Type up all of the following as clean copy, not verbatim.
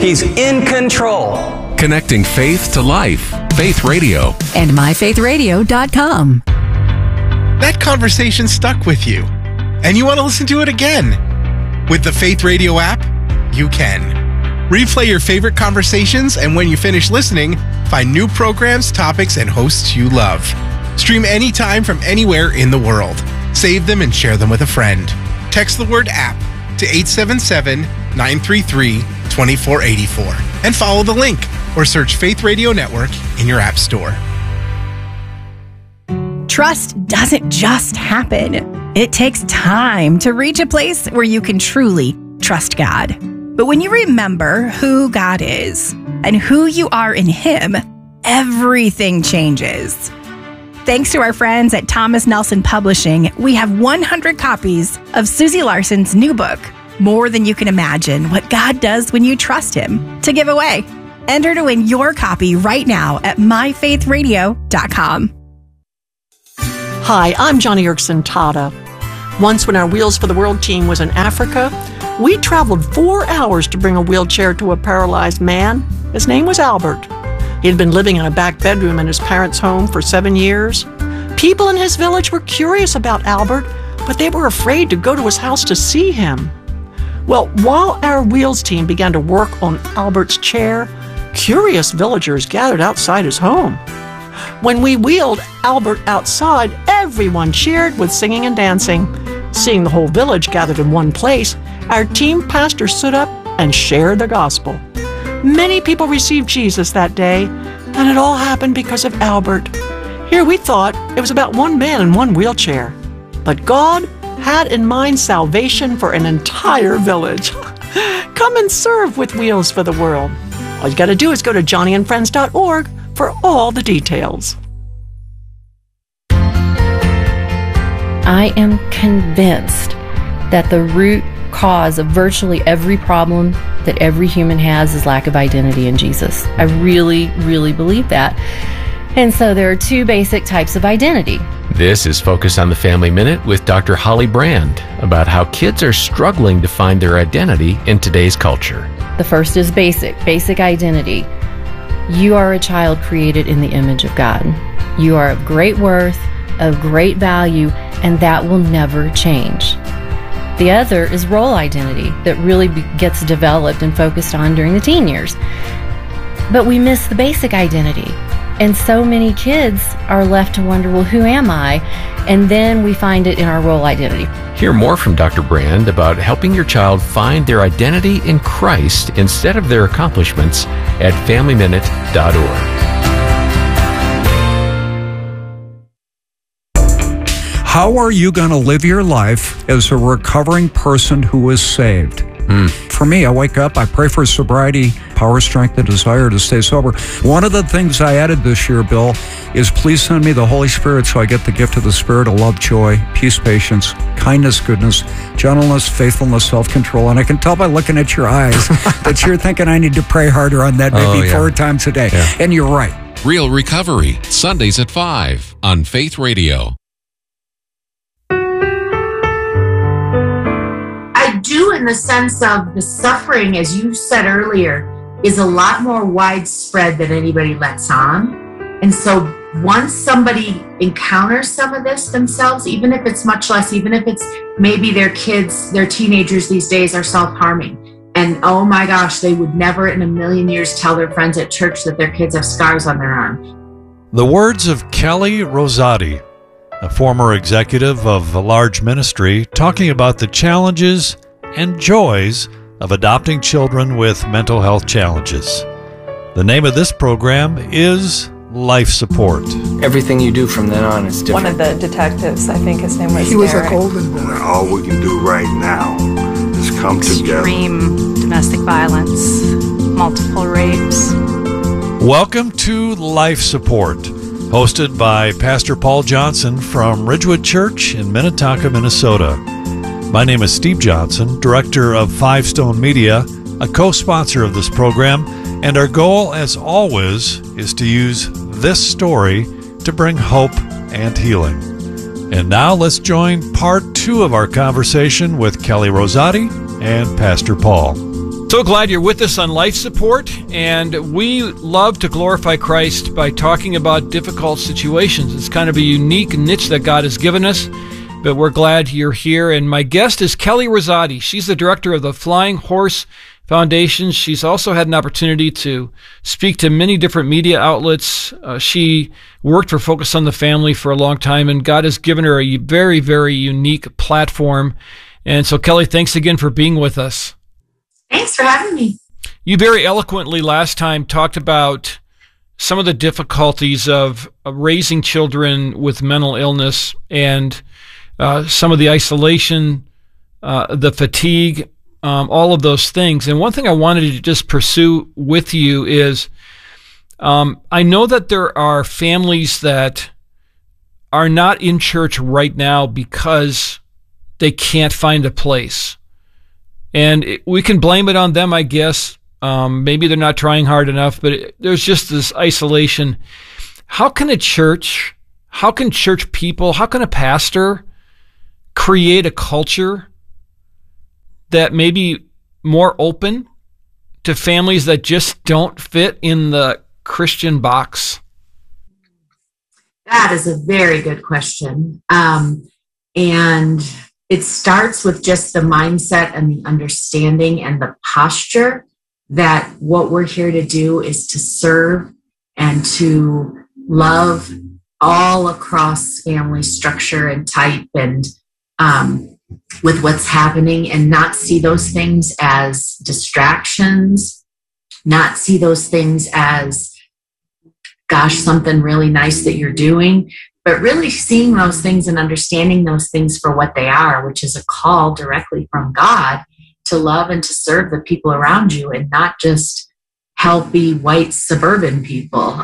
He's in control. Connecting faith to life. Faith Radio. And myfaithradio.com. That conversation stuck with you, and you want to listen to it again. With the Faith Radio app, you can. Replay your favorite conversations, and when you finish listening, find new programs, topics, and hosts you love. Stream anytime from anywhere in the world. Save them and share them with a friend. Text the word app to 877-933-2484 and follow the link or search Faith Radio Network in your app store. Trust doesn't just happen. It takes time to reach a place where you can truly trust God. But when you remember who God is and who you are in Him, everything changes. Thanks to our friends at Thomas Nelson Publishing, we have 100 copies of Susie Larson's new book, More Than You Can Imagine, What God Does When You Trust Him, to give away. Enter to win your copy right now at myfaithradio.com. Hi, I'm Johnny Erickson Tada. Once when our Wheels for the World team was in Africa, we traveled 4 hours to bring a wheelchair to a paralyzed man. His name was Albert. He had been living in a back bedroom in his parents' home for 7 years. People in his village were curious about Albert, but they were afraid to go to his house to see him. Well, while our Wheels team began to work on Albert's chair, curious villagers gathered outside his home. When we wheeled Albert outside, everyone cheered with singing and dancing. Seeing the whole village gathered in one place, our team pastor stood up and shared the gospel. Many people received Jesus that day, and it all happened because of Albert. Here we thought it was about one man in one wheelchair, but God had in mind salvation for an entire village. Come and serve with Wheels for the World. All you got to do is go to johnnyandfriends.org for all the details. I am convinced that the root cause of virtually every problem that every human has is lack of identity in Jesus. I really, really believe that. And so there are two basic types of identity. This is Focus on the Family Minute with Dr. Holly Brand about how kids are struggling to find their identity in today's culture. The first is basic identity. You are a child created in the image of God. You are of great worth, of great value, and that will never change. The other is role identity that really gets developed and focused on during the teen years. But we miss the basic identity. And so many kids are left to wonder, well, who am I? And then we find it in our role identity. Hear more from Dr. Brand about helping your child find their identity in Christ instead of their accomplishments at FamilyMinute.org. How are you going to live your life as a recovering person who is saved? For me, I wake up, I pray for sobriety, power, strength, and desire to stay sober. One of the things I added this year, Bill, is please send me the Holy Spirit so I get the gift of the Spirit of love, joy, peace, patience, kindness, goodness, gentleness, faithfulness, self-control. And I can tell by looking at your eyes that you're thinking I need to pray harder on that maybe 4 times a day. Yeah. And you're right. Real Recovery, Sundays at 5 on Faith Radio. Do in the sense of the suffering, as you said earlier, is a lot more widespread than anybody lets on. And so once somebody encounters some of this themselves, even if it's much less, even if it's maybe their kids, their teenagers these days are self-harming, and oh my gosh, they would never in a million years tell their friends at church that their kids have scars on their arm. The words of Kelly Rosati, a former executive of a large ministry, talking about the challenges and joys of adopting children with mental health challenges. The name of this program is Life Support. Everything you do from then on is different. One of the detectives, I think his name was He was a golden boy. All we can do right now is come together. Extreme domestic violence, multiple rapes. Welcome to Life Support, hosted by Pastor Paul Johnson from Ridgewood Church in Minnetonka, Minnesota. My name is Steve Johnson, director of Five Stone Media, a co-sponsor of this program, and our goal, as always, is to use this story to bring hope and healing. And now let's join part 2 of our conversation with Kelly Rosati and Pastor Paul. So glad you're with us on Life Support, and we love to glorify Christ by talking about difficult situations. It's kind of a unique niche that God has given us, but we're glad you're here. And my guest is Kelly Rosati. She's the director of the Flying Horse Foundation. She's also had an opportunity to speak to many different media outlets. She worked for Focus on the Family for a long time, and God has given her a very, very unique platform. And so, Kelly, thanks again for being with us. Thanks for having me. You very eloquently last time talked about some of the difficulties of raising children with mental illness and some of the isolation, the fatigue, all of those things. And one thing I wanted to just pursue with you is I know that there are families that are not in church right now because they can't find a place. And we can blame it on them, I guess. Maybe they're not trying hard enough, but there's just this isolation. How can church people, how can a pastor create a culture that may be more open to families that just don't fit in the Christian box? That is a very good question. And it starts with just the mindset and the understanding and the posture that what we're here to do is to serve and to love all across family structure and type and with what's happening, and not see those things as distractions, not see those things as, gosh, something really nice that you're doing, but really seeing those things and understanding those things for what they are, which is a call directly from God to love and to serve the people around you, and not just healthy white suburban people.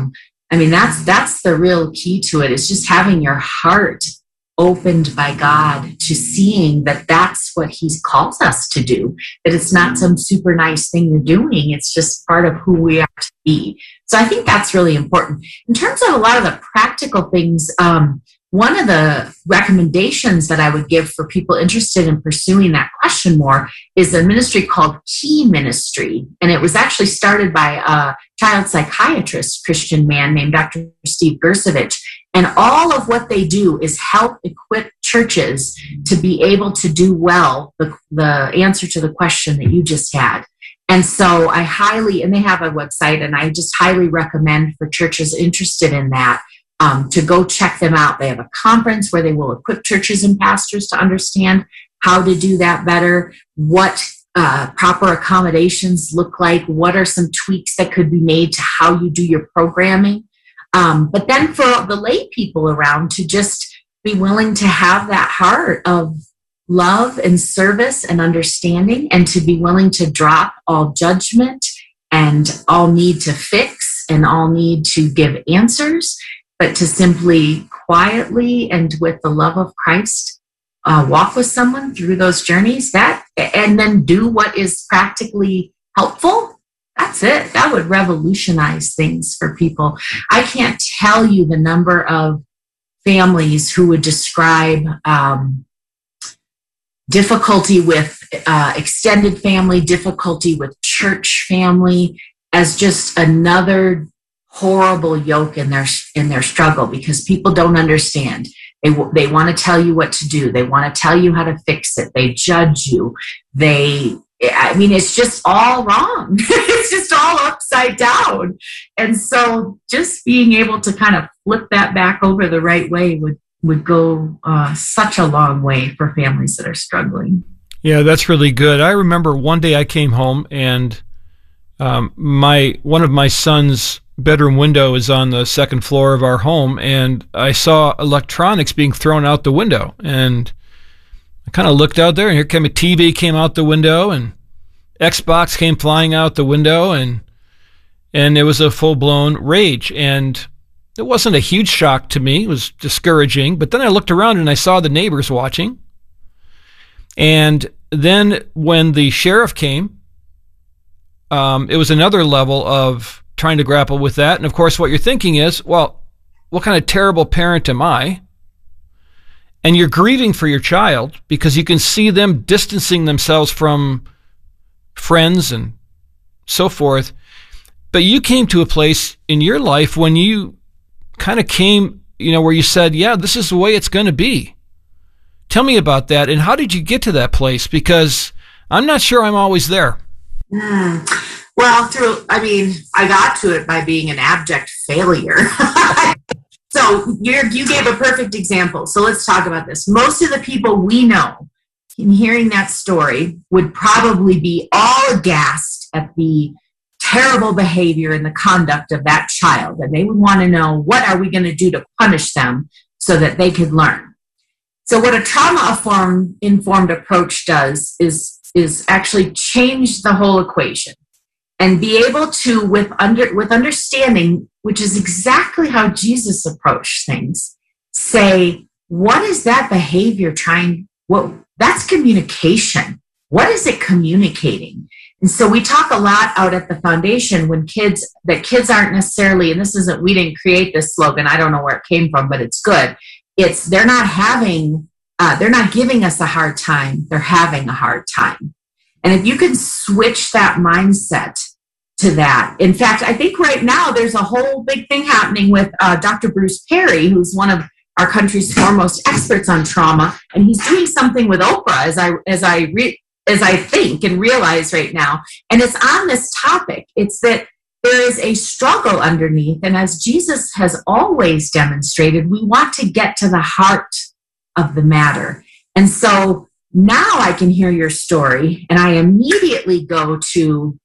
That's the real key to it, is just having your heart opened by God to seeing that that's what He calls us to do, that it's not some super nice thing you're doing. It's just part of who we are to be. So I think that's really important. In terms of a lot of the practical things, one of the recommendations that I would give for people interested in pursuing that question more is a ministry called Key Ministry. And it was actually started by a child psychiatrist, Christian man named Dr. Steve Gersovich. And all of what they do is help equip churches to be able to do well the answer to the question that you just had. And so and they have a website, and I just highly recommend for churches interested in that to go check them out. They have a conference where they will equip churches and pastors to understand how to do that better, what proper accommodations look like, what are some tweaks that could be made to how you do your programming. But then for the lay people around to just be willing to have that heart of love and service and understanding, and to be willing to drop all judgment and all need to fix and all need to give answers, but to simply quietly and with the love of Christ walk with someone through those journeys, and then do what is practically helpful. That's it. That would revolutionize things for people. I can't tell you the number of families who would describe difficulty with extended family, difficulty with church family as just another horrible yoke in their struggle, because people don't understand. They want to tell you what to do. They want to tell you how to fix it. They judge you. It's just all wrong. It's just all upside down. And so just being able to kind of flip that back over the right way would go such a long way for families that are struggling. Yeah, that's really good. I remember one day I came home, and one of my son's bedroom window is on the second floor of our home, and I saw electronics being thrown out the window, and I kind of looked out there, and here came a TV came out the window, and Xbox came flying out the window, and it was a full-blown rage. And it wasn't a huge shock to me. It was discouraging. But then I looked around, and I saw the neighbors watching. And then when the sheriff came, it was another level of trying to grapple with that. And, of course, what you're thinking is, well, what kind of terrible parent am I? And you're grieving for your child because you can see them distancing themselves from friends and so forth. But you came to a place in your life when you kind of came, where you said, yeah, this is the way it's going to be. Tell me about that. And how did you get to that place? Because I'm not sure I'm always there. Well, I got to it by being an abject failure. So you gave a perfect example. So let's talk about this. Most of the people we know in hearing that story would probably be all aghast at the terrible behavior and the conduct of that child. And they would want to know, what are we going to do to punish them so that they could learn? So what a trauma-informed approach does is actually change the whole equation and be able to, with understanding, which is exactly how Jesus approached things, say, what is that behavior that's communication. What is it communicating? And so we talk a lot out at the foundation that kids aren't necessarily, and we didn't create this slogan, I don't know where it came from, but it's good. They're not giving us a hard time, they're having a hard time. And if you can switch that mindset to that, in fact, I think right now there's a whole big thing happening with Dr. Bruce Perry, who's one of our country's foremost experts on trauma, and he's doing something with Oprah, as I think and realize right now. And it's on this topic. It's that there is a struggle underneath. And as Jesus has always demonstrated, we want to get to the heart of the matter. And so now I can hear your story and I immediately go to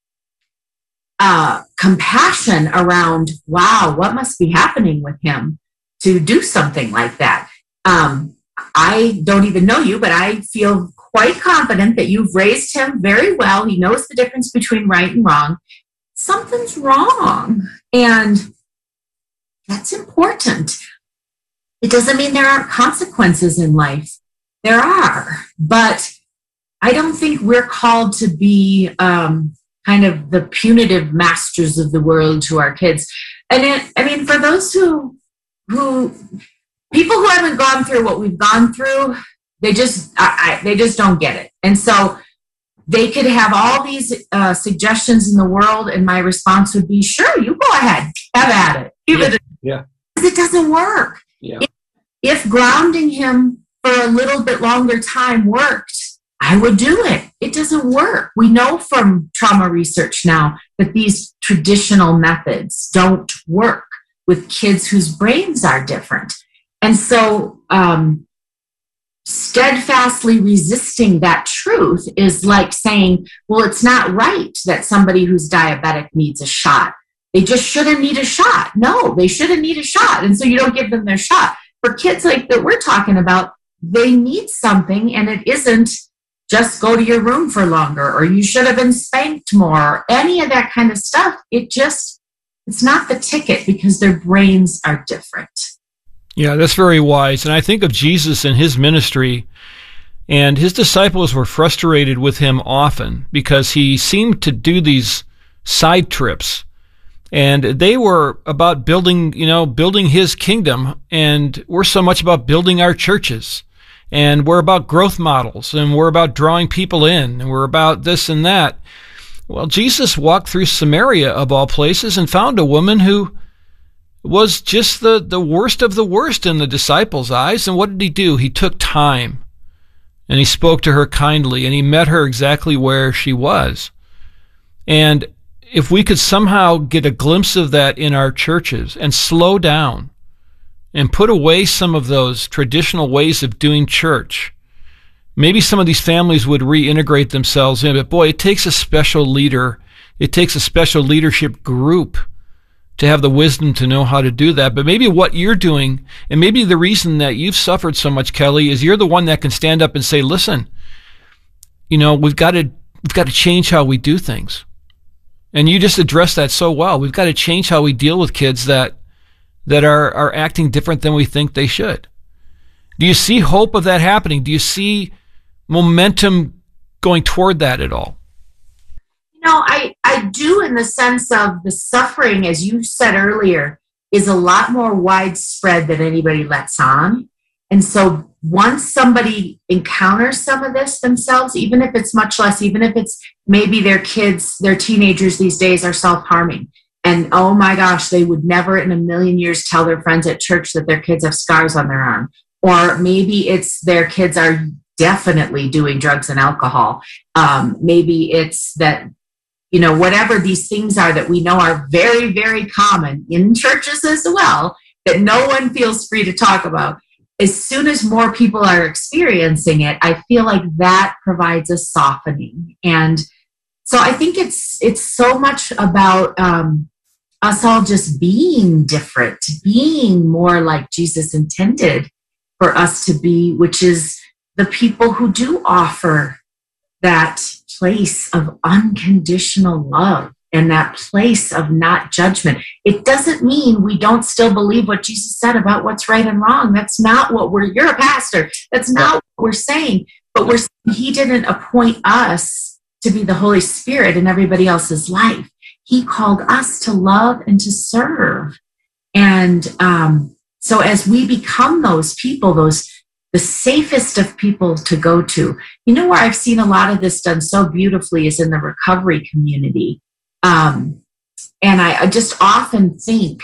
compassion around, wow, what must be happening with him to do something like that? I don't even know you, but I feel quite confident that you've raised him very well. He knows the difference between right and wrong. Something's wrong. And that's important. It doesn't mean there aren't consequences in life. There are. But I don't think we're called to be kind of the punitive masters of the world to our kids. And for those who people who haven't gone through what we've gone through, they just don't get it. And so they could have all these suggestions in the world, and my response would be, sure, you go ahead, have at it. Give it. Yeah. Because it doesn't work. Yeah. If grounding him for a little bit longer time worked, I would do it. It doesn't work. We know from trauma research now that these traditional methods don't work with kids whose brains are different. And so steadfastly resisting that truth is like saying, well, it's not right that somebody who's diabetic needs a shot. They just shouldn't need a shot. No, they shouldn't need a shot. And so you don't give them their shot. For kids like that we're talking about, they need something, and it isn't just go to your room for longer, or you should have been spanked more, or any of that kind of stuff. It's not the ticket, because their brains are different. Yeah, that's very wise. And I think of Jesus and his ministry, and his disciples were frustrated with him often because he seemed to do these side trips. And they were about building his kingdom, and we're so much about building our churches. And we're about growth models, and we're about drawing people in, and we're about this and that. Well, Jesus walked through Samaria, of all places, and found a woman who was just the worst of the worst in the disciples' eyes. And what did he do? He took time, and he spoke to her kindly, and he met her exactly where she was. And if we could somehow get a glimpse of that in our churches and slow down and put away some of those traditional ways of doing church, maybe some of these families would reintegrate themselves in. But boy, it takes a special leader. It takes a special leadership group to have the wisdom to know how to do that. But maybe what you're doing, and maybe the reason that you've suffered so much, Kelly, is you're the one that can stand up and say, listen, we've got to change how we do things. And you just addressed that so well. We've got to change how we deal with kids that are acting different than we think they should. Do you see hope of that happening? Do you see momentum going toward that at all? I do, in the sense of the suffering, as you said earlier, is a lot more widespread than anybody lets on. And so once somebody encounters some of this themselves, even if it's much less, even if it's maybe their kids, their teenagers these days are self-harming, and oh my gosh, they would never in a million years tell their friends at church that their kids have scars on their arm. Or maybe it's their kids are definitely doing drugs and alcohol. Maybe it's that, whatever these things are that we know are very, very common in churches as well, that no one feels free to talk about. As soon as more people are experiencing it, I feel like that provides a softening. And so I think it's so much about us all just being different, being more like Jesus intended for us to be, which is the people who do offer that place of unconditional love and that place of not judgment. It doesn't mean we don't still believe what Jesus said about what's right and wrong. That's not what you're a pastor. That's not what we're saying. But he didn't appoint us to be the Holy Spirit in everybody else's life. He called us to love and to serve. And so as we become those people, the safest of people to go to, where I've seen a lot of this done so beautifully is in the recovery community. And I just often think,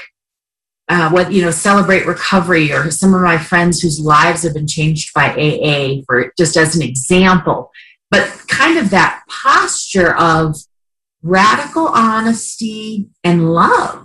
Celebrate Recovery, or some of my friends whose lives have been changed by AA, for just as an example, but kind of that posture of radical honesty and love.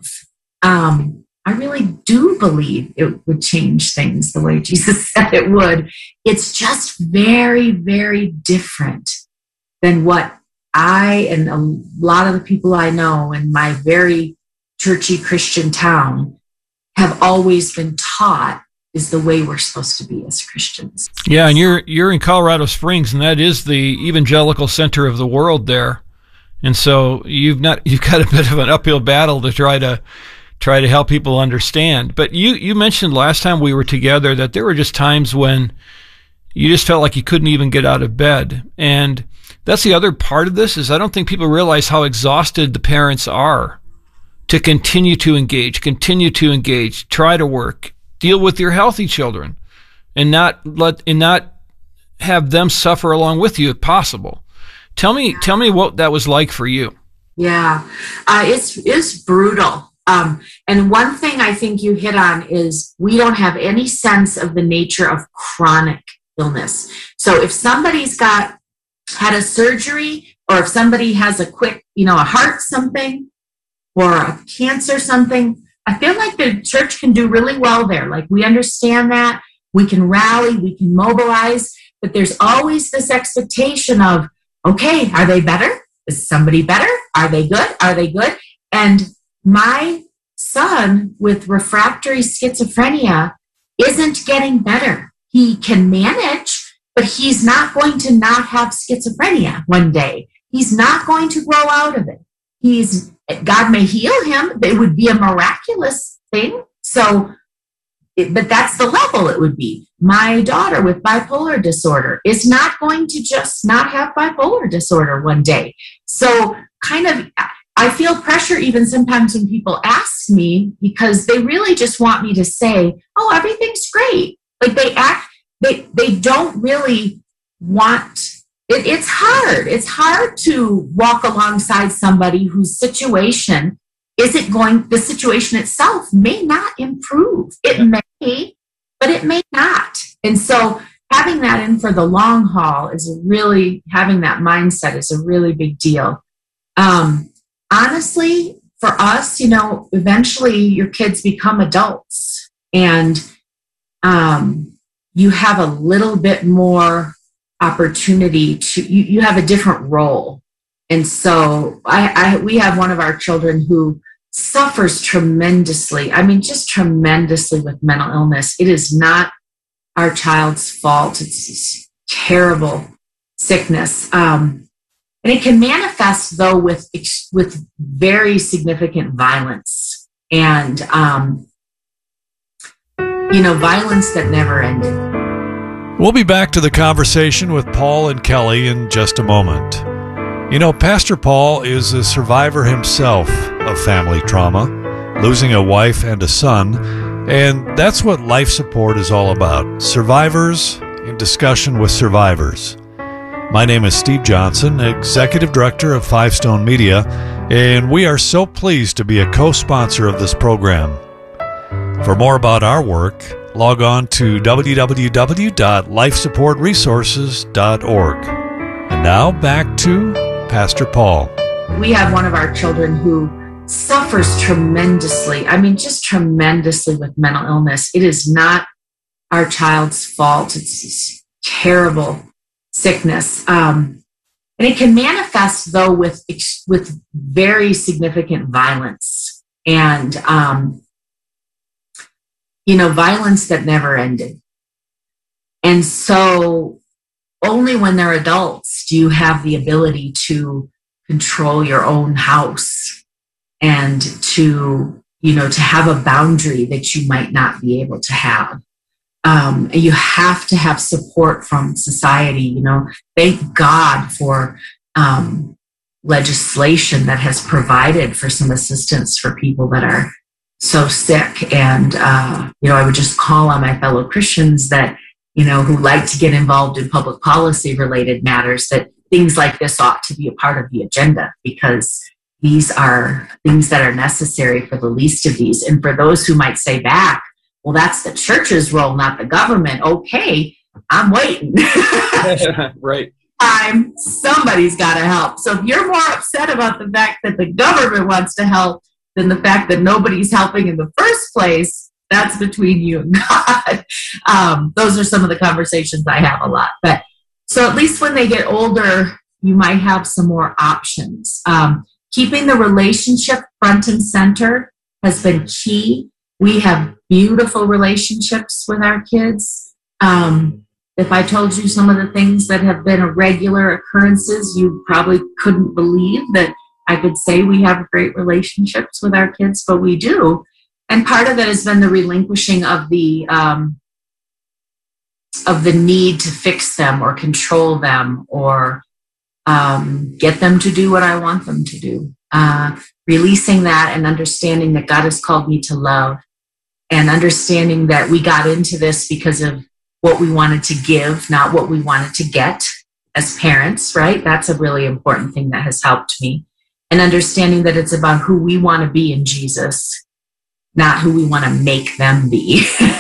I really do believe it would change things the way Jesus said it would. It's just very, very different than what I and a lot of the people I know in my very churchy Christian town have always been taught is the way we're supposed to be as Christians. Yeah, and you're in Colorado Springs, and that is the evangelical center of the world there. And so you've got a bit of an uphill battle to try to help people understand. But you mentioned last time we were together that there were just times when you just felt like you couldn't even get out of bed. And that's the other part of this, is I don't think people realize how exhausted the parents are to continue to engage, try to work, deal with your healthy children, and not have them suffer along with you if possible. Tell me what that was like for you. Yeah, it's brutal. And one thing I think you hit on is we don't have any sense of the nature of chronic illness. So if somebody's had a surgery, or if somebody has a quick, a heart something, or a cancer something, I feel like the church can do really well there. Like, we understand that, we can rally, we can mobilize, but there's always this expectation of, okay, are they better? Is somebody better? Are they good? Are they good? And my son with refractory schizophrenia isn't getting better. He can manage, but he's not going to not have schizophrenia one day. He's not going to grow out of it. God may heal him, but it would be a miraculous thing. So, but that's the level it would be. My daughter with bipolar disorder is not going to just not have bipolar disorder one day. So I feel pressure even sometimes when people ask me, because they really just want me to say, oh, everything's great. Like they don't really want it. It's hard. It's hard to walk alongside somebody whose situation the situation itself may not improve. It may, but it may not. And so having that in for the long haul having that mindset is a really big deal. Honestly, for us, eventually your kids become adults, and you have a little bit more opportunity you have a different role. And so we have one of our children who suffers tremendously. I mean, just tremendously with mental illness. It is not our child's fault. It's this terrible sickness. And it can manifest, though, with very significant violence and, violence that never ended. We'll be back to the conversation with Paul and Kelly in just a moment. Pastor Paul is a survivor himself of family trauma, losing a wife and a son, and that's what life support is all about. Survivors interactive discussion with survivors. My name is Steve Johnson, Executive Director of Five Stone Media, and we are so pleased to be a co-sponsor of this program. For more about our work, log on to www.lifesupportresources.org. And now back to Pastor Paul. We have one of our children who suffers tremendously. I mean, just tremendously with mental illness. It is not our child's fault. It's this terrible sickness. And it can manifest, though, with very significant violence and, violence that never ended. And so only when they're adults do you have the ability to control your own house and to have a boundary that you might not be able to have. You have to have support from society. Thank God for legislation that has provided for some assistance for people that are so sick. And, I would just call on my fellow Christians that, who like to get involved in public policy related matters, that things like this ought to be a part of the agenda, because these are things that are necessary for the least of these. And for those who might say back, well, that's the church's role, not the government. Okay, I'm waiting. Right. Somebody's got to help. So if you're more upset about the fact that the government wants to help than the fact that nobody's helping in the first place, that's between you and God. Those are some of the conversations I have a lot. But so at least when they get older, you might have some more options. Keeping the relationship front and center has been key. We have beautiful relationships with our kids. If I told you some of the things that have been regular occurrences, you probably couldn't believe that I could say we have great relationships with our kids, but we do. And part of it has been the relinquishing of the need to fix them or control them or get them to do what I want them to do. Releasing that and understanding that God has called me to love, and understanding that we got into this because of what we wanted to give, not what we wanted to get as parents, right? That's a really important thing that has helped me. And understanding that it's about who we want to be in Jesus, not who we want to make them be.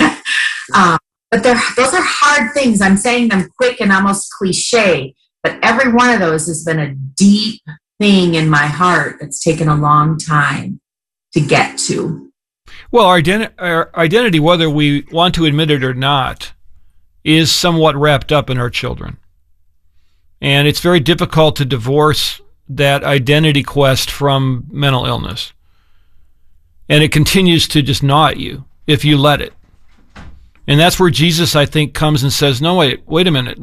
But those are hard things. I'm saying them quick and almost cliche, but every one of those has been a deep thing in my heart that's taken a long time to get to. Well, our identity, whether we want to admit it or not, is somewhat wrapped up in our children. And it's very difficult to divorce that identity quest from mental illness. And it continues to just gnaw at you if you let it. And that's where Jesus, I think, comes and says, no, wait a minute.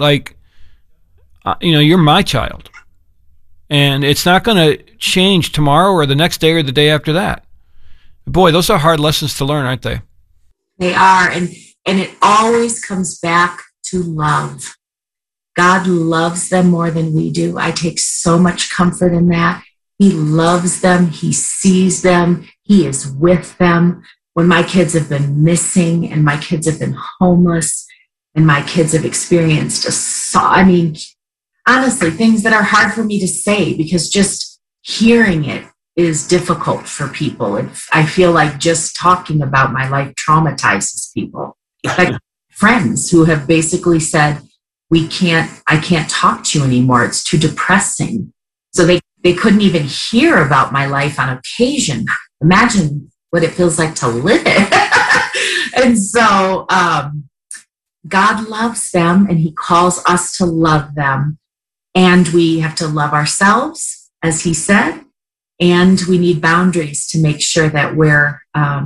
You're my child. And it's not going to change tomorrow or the next day or the day after that. Boy, those are hard lessons to learn, aren't they? They are. And it always comes back to love. God loves them more than we do. I take so much comfort in that. He loves them. He sees them. He is with them. When my kids have been missing and my kids have been homeless and my kids have experienced honestly, things that are hard for me to say because just hearing it is difficult for people. I feel like just talking about my life traumatizes people. Like friends who have basically said, I can't talk to you anymore. It's too depressing. So they couldn't even hear about my life on occasion. Imagine what it feels like to live it. And so God loves them and he calls us to love them. And we have to love ourselves, as he said, and we need boundaries to make sure that we're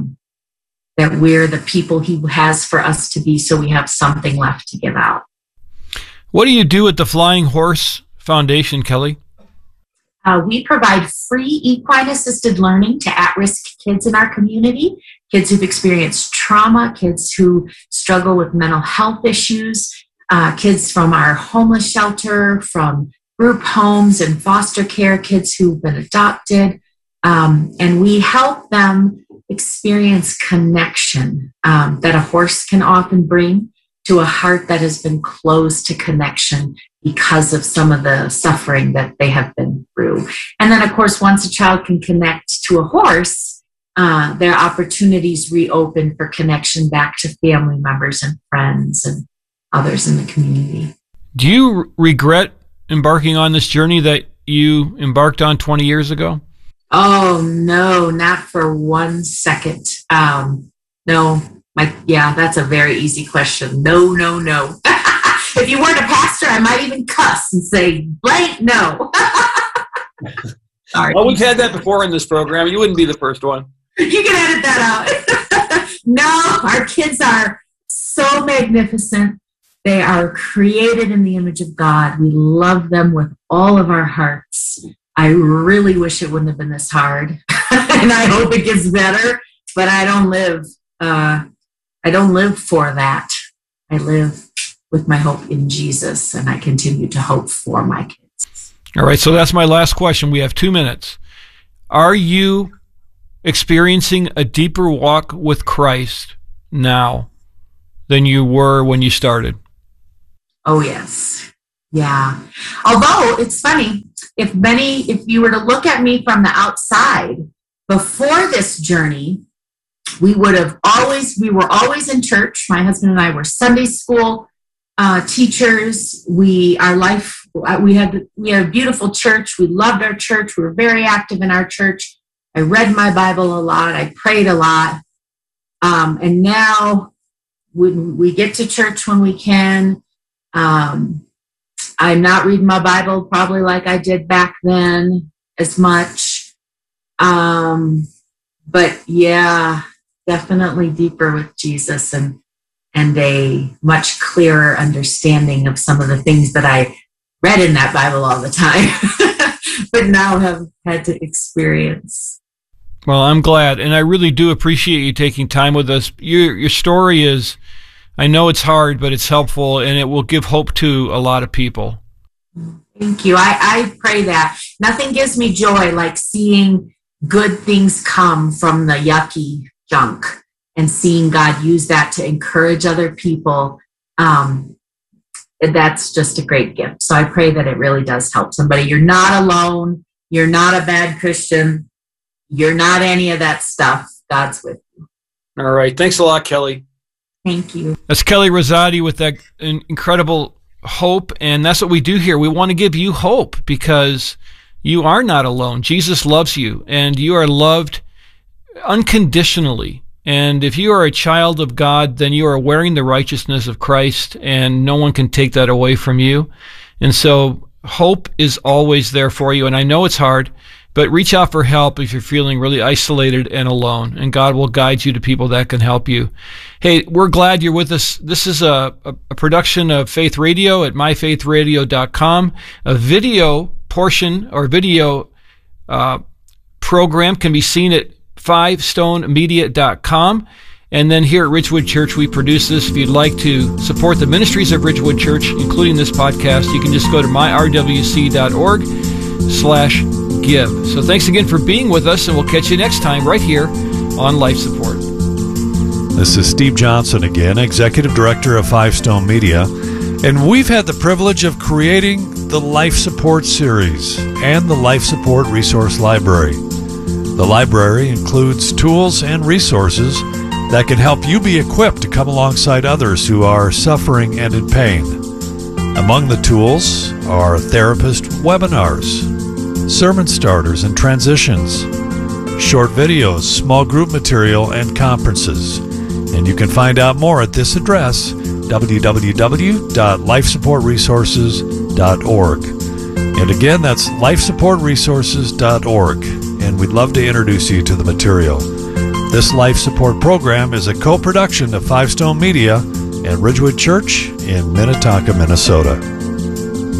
the people he has for us to be, so we have something left to give out. What do you do at the Flying Horse Foundation, Kelly? We provide free equine-assisted learning to at-risk kids in our community, kids who've experienced trauma, kids who struggle with mental health issues, kids from our homeless shelter, from group homes and foster care, kids who've been adopted. And we help them experience connection that a horse can often bring to a heart that has been closed to connection because of some of the suffering that they have been through. And then, of course, once a child can connect to a horse, their opportunities reopen for connection back to family members and friends and others in the community. Do you regret embarking on this journey that you embarked on 20 years ago? Oh, no, not for 1 second. No, that's a very easy question. No. If you weren't a pastor, I might even cuss and say, blank, no. Sorry. Well, we've had that before in this program. You wouldn't be the first one. You can edit that out. No, our kids are so magnificent. They are created in the image of God. We love them with all of our hearts. I really wish it wouldn't have been this hard. And I hope it gets better, but I don't live for that. I live with my hope in Jesus, and I continue to hope for my kids. All right, so that's my last question. We have 2 minutes. Are you experiencing a deeper walk with Christ now than you were when you started? Oh, yes. Yeah. Although it's funny, if you were to look at me from the outside before this journey, we were always in church. My husband and I were Sunday school teachers. We had a beautiful church. We loved our church. We were very active in our church. I read my Bible a lot. I prayed a lot. And now when we get to church when we can, I'm not reading my Bible probably like I did back then as much. But yeah, definitely deeper with Jesus and a much clearer understanding of some of the things that I read in that Bible all the time, but now have had to experience. Well, I'm glad, and I really do appreciate you taking time with us. Your story is, I know it's hard, but it's helpful, and it will give hope to a lot of people. Thank you. I pray that. Nothing gives me joy like seeing good things come from the yucky junk and seeing God use that to encourage other people. That's just a great gift. So I pray that it really does help somebody. You're not alone. You're not a bad Christian. You're not any of that stuff. God's with you. All right. Thanks a lot, Kelly. Thank you. That's Kelly Rosati with that incredible hope. And that's what we do here. We want to give you hope because you are not alone. Jesus loves you, and you are loved unconditionally. And if you are a child of God, then you are wearing the righteousness of Christ, and no one can take that away from you. And so hope is always there for you. And I know it's hard, but reach out for help if you're feeling really isolated and alone, and God will guide you to people that can help you. Hey, we're glad you're with us. This is a production of Faith Radio at myfaithradio.com. A video portion or video program can be seen at 5stonemedia.com. And then here at Ridgewood Church, we produce this. If you'd like to support the ministries of Ridgewood Church, including this podcast, you can just go to myrwc.org/give. So thanks again for being with us, and we'll catch you next time right here on Life Support. This is Steve Johnson again, Executive Director of 5 Stone Media, and we've had the privilege of creating the Life Support series and the Life Support Resource Library. The library includes tools and resources that can help you be equipped to come alongside others who are suffering and in pain. Among the tools are therapist webinars, sermon starters and transitions, short videos, small group material, and conferences. And you can find out more at this address, www.lifesupportresources.org. And again, that's lifesupportresources.org. And we'd love to introduce you to the material. This Life Support program is a co-production of 5 Stone Media and Ridgewood Church in Minnetonka, Minnesota.